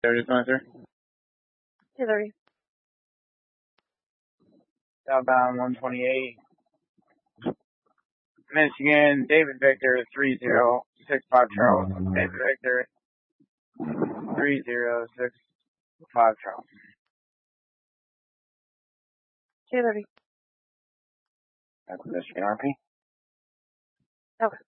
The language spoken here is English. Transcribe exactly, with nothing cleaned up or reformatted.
thirty twenty-three. two thirty. Southbound one twenty-eight. Michigan, David Victor, three zero six five Charles. David Victor, three zero six five Charles. two thirty. That's Michigan R P. Okay.